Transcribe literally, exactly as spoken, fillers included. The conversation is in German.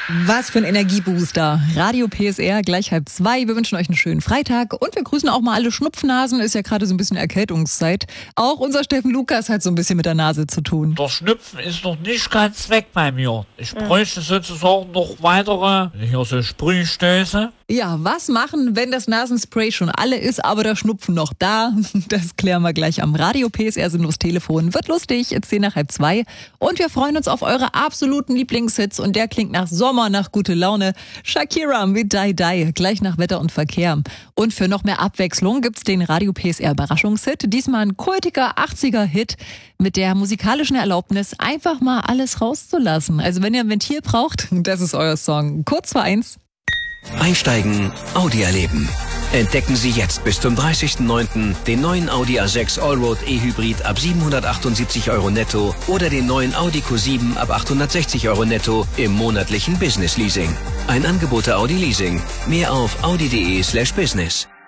Was für ein Energiebooster. Radio P S R, gleich halb zwei. Wir wünschen euch einen schönen Freitag und wir grüßen auch mal alle Schnupfnasen. Ist ja gerade so ein bisschen Erkältungszeit. Auch unser Steffen Lukas hat so ein bisschen mit der Nase zu tun. Der Schnupfen ist noch nicht ganz weg bei mir. Ich bräuchte sozusagen noch weitere, hier so Sprühstöße. Ja, was machen, wenn das Nasenspray schon alle ist, aber der Schnupfen noch da? Das klären wir gleich am Radio P S R Sinnlos Telefon. Wird lustig, zehn nach halb zwei. Und wir freuen uns auf eure absoluten Lieblingshits. Und der klingt nach Sommer, nach gute Laune. Shakira mit Die Die, gleich nach Wetter und Verkehr. Und für noch mehr Abwechslung gibt's den Radio P S R Überraschungshit. Diesmal ein kultiger achtziger-Hit mit der musikalischen Erlaubnis, einfach mal alles rauszulassen. Also wenn ihr ein Ventil braucht, das ist euer Song. Kurz vor eins. Einsteigen, Audi erleben. Entdecken Sie jetzt bis zum dreißigsten neunten den neuen Audi A sechs Allroad E-Hybrid ab siebenhundertachtundsiebzig Euro netto oder den neuen Audi Q sieben ab achthundertsechzig Euro netto im monatlichen Business Leasing. Ein Angebot der Audi Leasing. Mehr auf audi punkt de slash business.